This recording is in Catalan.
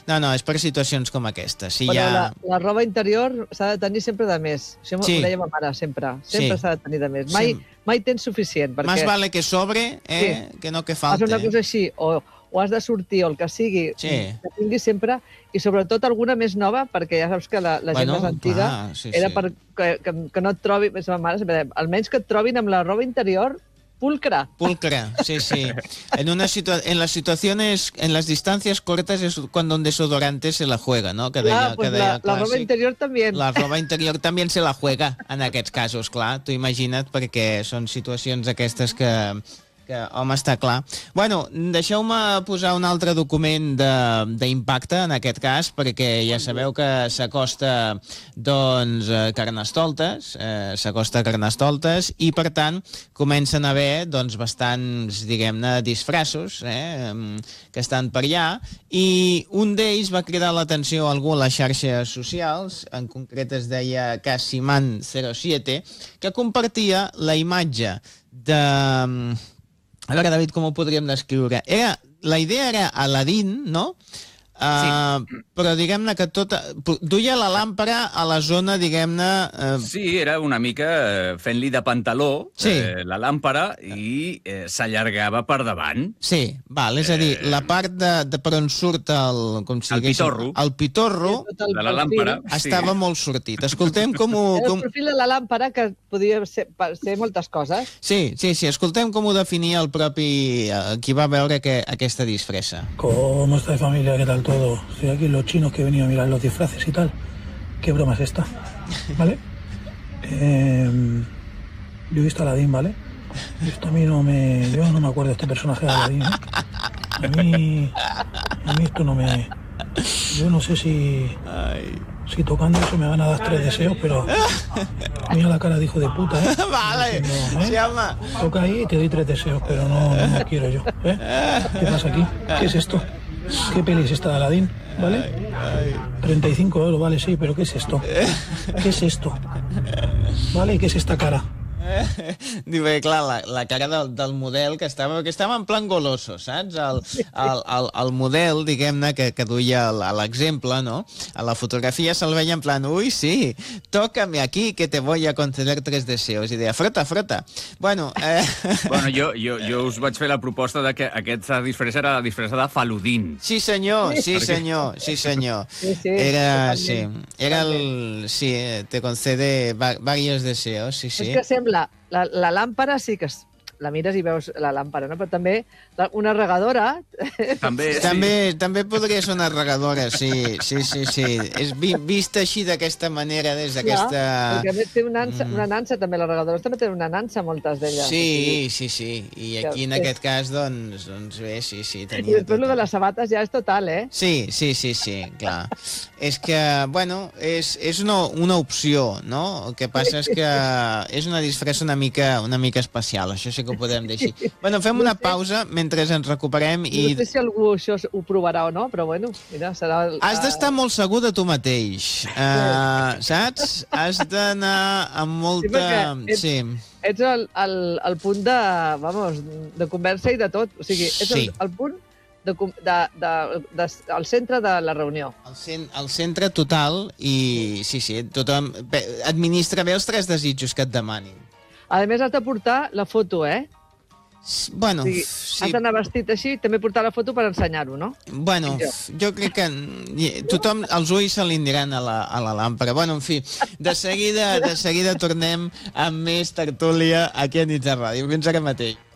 No, és per situacions com aquesta. Si Però ja... la roba interior s'ha de tenir sempre de més. Això ho deia ma mare, sempre. Sempre s'ha de tenir de més. Mai tens suficient. Perquè... Más vale que sobre, que no que falte. Fas una cosa així, o has de sortir, o el que sigui, que tinguis sempre, i sobretot alguna més nova, perquè ja saps que la gent més antiga era que no et trobi... Almenys que et trobin amb la roba interior pulcra. Pulcra, sí. En las situaciones, en las distancias cortas es cuando un desodorante se la juega, ¿no? La roba interior també. La roba interior també se la juega, en aquests casos, clar. Tu imagina't, perquè són situacions aquestes que home, està clar. Bueno, deixeu-me posar un altre document d'impacte, en aquest cas, perquè ja sabeu que s'acosta, doncs, Carnestoltes, i, per tant, comencen a haver, doncs, bastants, diguem-ne, disfressos, que estan per allà, i un d'ells va cridar l'atenció a algú a les xarxes socials, en concret es deia Casiman07, que compartia la imatge de... A veure, David, com ho podríem descriure? La idea era Aladdin, no? Però diguem-ne que duia la làmpara a la zona, diguem-ne... Sí, era una mica fent-li de pantaló, la làmpara, i s'allargava per davant. Sí, val, és a dir, la part per on surt el pitorro. El pitorro de la làmpara estava molt sortit. Escoltem com ho... El perfil de la làmpara, que podia ser moltes coses. Sí, escoltem com ho definia el propi qui va veure aquesta disfressa. ¿Cómo está, familia? ¿Qué tal todo? Soy aquí los chinos que he venido a mirar los disfraces y tal. ¿Qué broma es esta? ¿Vale? Yo he visto a Aladdin, ¿vale? Esto a mí yo no me acuerdo de este personaje de Aladdin, ¿eh? A mí esto no me... Yo no sé si tocando eso me van a dar 3 deseos, pero mira la cara de hijo de puta, ¿eh? Vale, se llama. Toca ahí y te doy 3 deseos, pero no quiero yo, ¿eh? ¿Qué pasa aquí? ¿Qué es esto? ¿Qué peli es esta de Aladdin? ¿Vale? 35 euros, vale, sí, pero ¿qué es esto? ¿Qué es esto? ¿Vale? ¿Y qué es esta cara? Diu, bé, clar, la cara del model que estava en plan goloso, saps? El model, diguem-ne, que duia l'exemple, no? A la fotografia se'l veia en plan, ui, sí, tócame aquí que te voy a conceder 3 deseos. I deia, frota. Bueno, jo us vaig fer la proposta de que aquesta disfressa era la disfressa de Faludín. Sí, senyor. Era el... Sí, te concede varios deseos, sí. És que sembla, la làmpara sí que la mires i veus la làmpara, no? Però també una regadora... També podria ser una regadora, sí. És vista així d'aquesta manera, des d'aquesta... Perquè a més té una nansa, també. Les regadores també tenen una nansa, moltes d'elles. Sí. I aquí, en aquest cas, doncs bé, sí. I després de les sabates ja és total, eh? Sí, clar. És que, bueno, és una opció, no? El que passa és que és una disfressa una mica especial, això sí que ho podem dir així. Bueno, fem una pausa mentre ens recuperem i... No sé si algú això ho provarà o no, però bueno, mira, serà... Has d'estar molt segur de tu mateix, saps? Has d'anar amb molta... Sí, ets al punt de conversa i de tot. O sigui, ets al punt al centre de la reunió. Al centre total i sí, tothom administra bé els 3 desitjos que et demanin. A més, has de portar la foto, eh? Bueno, sí. Has d'anar vestit així, també portar la foto per ensenyar-ho, no? Bueno, jo crec que tothom, els ulls se li aniran a la làmpara. Bueno, en fi, de seguida tornem amb més tertúlia aquí a Nits de Ràdio. Fins ara mateix.